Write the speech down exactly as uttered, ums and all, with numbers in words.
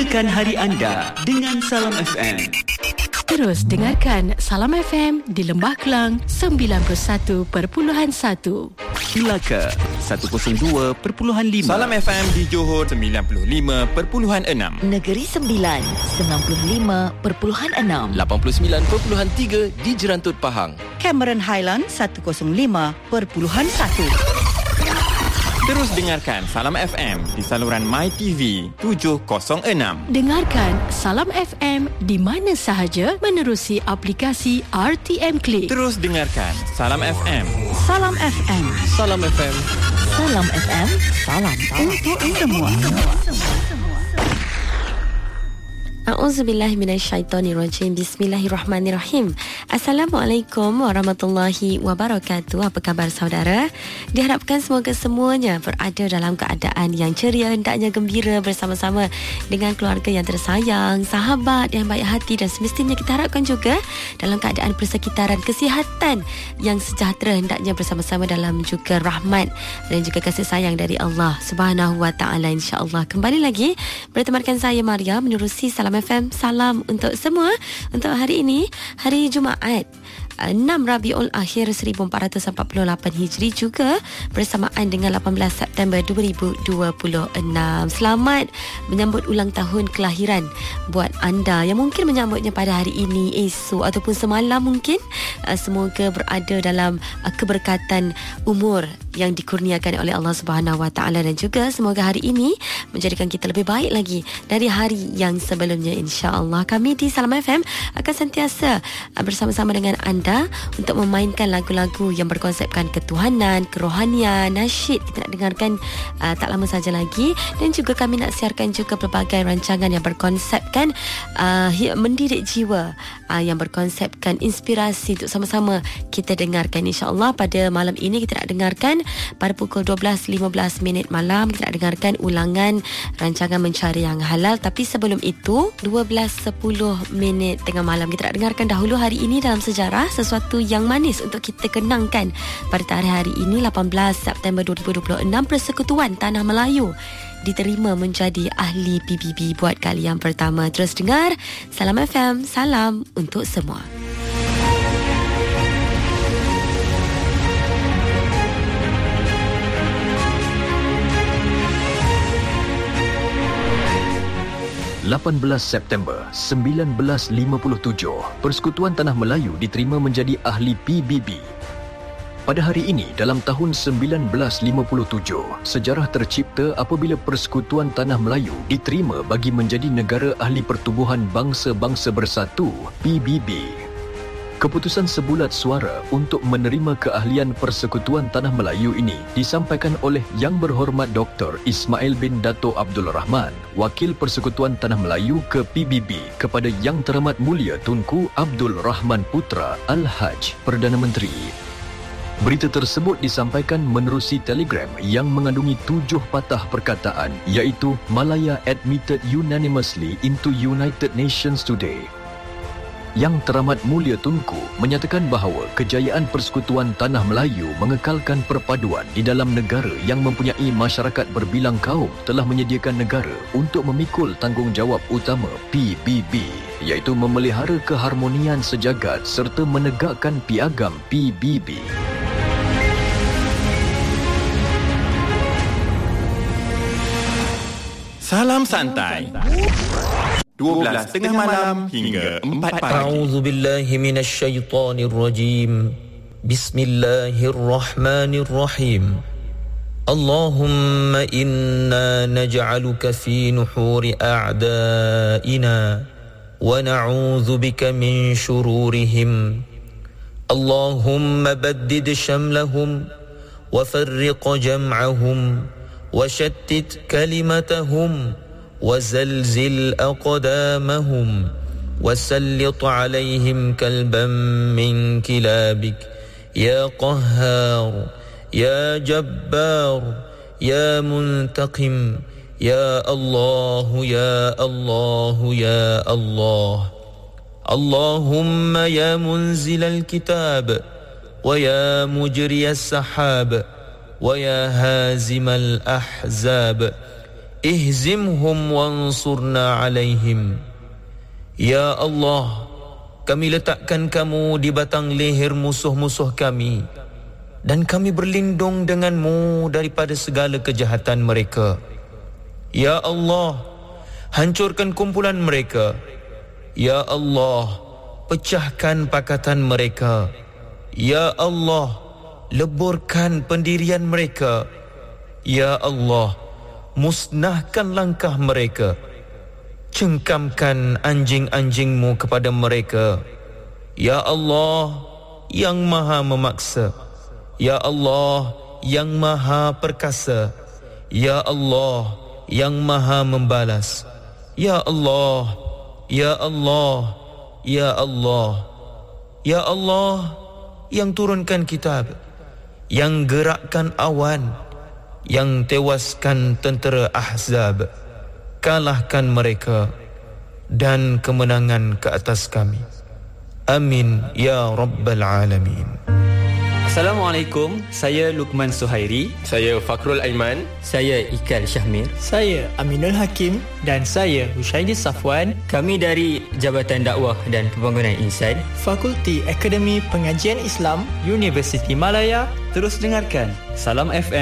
Mulakan hari anda dengan Salam F M. Terus dengarkan Salam F M di Lembah Kelang sembilan puluh satu perpuluhan satu. Melaka seratus dua perpuluhan lima. Salam F M di Johor sembilan puluh lima perpuluhan enam. Negeri Sembilan sembilan puluh lima perpuluhan enam. lapan puluh sembilan perpuluhan tiga di Jerantut Pahang. Cameron Highland seratus lima perpuluhan satu. Terus dengarkan Salam F M di saluran MyTV tujuh kosong enam. Dengarkan Salam F M di mana sahaja menerusi aplikasi R T M Click. Terus dengarkan Salam F M. Salam F M. Salam F M. Salam F M. Salam untuk semua. A'udzubillahi minasyaitonirrajim. Bismillahirrahmanirrahim. Assalamualaikum warahmatullahi wabarakatuh. Apa khabar saudara? Diharapkan semoga semuanya berada dalam keadaan yang ceria, hendaknya gembira bersama-sama dengan keluarga yang tersayang, sahabat yang baik hati, dan semestinya kita harapkan juga dalam keadaan persekitaran kesihatan yang sejahtera, hendaknya bersama-sama dalam juga rahmat dan juga kasih sayang dari Allah Subhanahu wa taala, insya-Allah. Kembali lagi bertemankan saya Maria menerusi Salam F M. Salam untuk semua untuk hari ini, hari Jumaat enam Rabiul Akhir seribu empat ratus empat puluh lapan Hijri, juga bersamaan dengan lapan belas September dua ribu dua puluh enam. Selamat menyambut ulang tahun kelahiran buat anda yang mungkin menyambutnya pada hari ini, esok ataupun semalam mungkin. Semoga berada dalam keberkatan umur yang dikurniakan oleh Allah Subhanahu wa taala, dan juga semoga hari ini menjadikan kita lebih baik lagi dari hari yang sebelumnya, insya-Allah. Kami di Salam F M akan sentiasa bersama-sama dengan anda untuk memainkan lagu-lagu yang berkonsepkan ketuhanan, kerohanian, nasyid kita nak dengarkan uh, tak lama saja lagi, dan juga kami nak siarkan juga pelbagai rancangan yang berkonsepkan uh, mendidik jiwa, uh, yang berkonsepkan inspirasi untuk sama-sama kita dengarkan, insya-Allah. Pada malam ini kita nak dengarkan pada pukul dua belas lima belas minit malam kita nak dengarkan ulangan rancangan Mencari Yang Halal, tapi sebelum itu dua belas sepuluh minit tengah malam kita nak dengarkan dahulu hari ini dalam sejarah, sesuatu yang manis untuk kita kenangkan pada tarikh hari ini lapan belas September dua ribu dua puluh enam. Persekutuan Tanah Melayu diterima menjadi ahli P B B buat kali yang pertama. Terus dengar Salam F M. Salam untuk semua. lapan belas September seribu sembilan ratus lima puluh tujuh, Persekutuan Tanah Melayu diterima menjadi ahli P B B. Pada hari ini dalam tahun seribu sembilan ratus lima puluh tujuh, sejarah tercipta apabila Persekutuan Tanah Melayu diterima bagi menjadi negara ahli Pertubuhan Bangsa-Bangsa Bersatu P B B. Keputusan sebulat suara untuk menerima keahlian Persekutuan Tanah Melayu ini disampaikan oleh Yang Berhormat Doktor Ismail bin Dato' Abdul Rahman, Wakil Persekutuan Tanah Melayu ke P B B, kepada Yang Teramat Mulia Tunku Abdul Rahman Putra Al-Haj, Perdana Menteri. Berita tersebut disampaikan menerusi telegram yang mengandungi tujuh patah perkataan, iaitu Malaya admitted unanimously into United Nations today. Yang Teramat Mulia Tunku menyatakan bahawa kejayaan Persekutuan Tanah Melayu mengekalkan perpaduan di dalam negara yang mempunyai masyarakat berbilang kaum telah menyediakan negara untuk memikul tanggungjawab utama P B B, iaitu memelihara keharmonian sejagat serta menegakkan piagam P B B. Salam santai. dua belas tengah malam hingga empat pagi. A'udzubillahi minasyaitonirrajim. Bismillahirrahmanirrahim. Allahumma inna naj'aluka fi nuhuri a'da'ina wa na'udzu bika min shururihim. Allahumma baddid shamlahum wa farriq jam'ahum wa shattit kalimatahum وزلزل أقدامهم وسلط عليهم كلبا من كلابك يا قهار يا جبار يا منتقم يا الله يا الله يا الله. اللهم يا منزل الكتاب ويا مجري السحاب ويا هازم الأحزاب ihzimhum wansurna alaihim. Ya Allah, kami letakkan kamu di batang leher musuh-musuh kami, dan kami berlindung denganmu daripada segala kejahatan mereka. Ya Allah, hancurkan kumpulan mereka. Ya Allah, pecahkan pakatan mereka. Ya Allah, leburkan pendirian mereka. Ya Allah, musnahkan langkah mereka. Cengkamkan anjing-anjingmu kepada mereka. Ya Allah, yang maha memaksa. Ya Allah, yang maha perkasa. Ya Allah, yang maha membalas. Ya Allah, Ya Allah, Ya Allah, Ya Allah, yang turunkan kitab, yang gerakkan awan, yang tewaskan tentera Ahzab. Kalahkan mereka dan kemenangan ke atas kami. Amin ya Rabbal Alamin. Assalamualaikum, saya Luqman Suhairi. Saya Fakrul Aiman. Saya Ikal Syahmir. Saya Aminul Hakim. Dan saya Hushaidi Safwan. Kami dari Jabatan Dakwah dan Pembangunan Insan, Fakulti Akademi Pengajian Islam, Universiti Malaya. Terus dengarkan Salam F M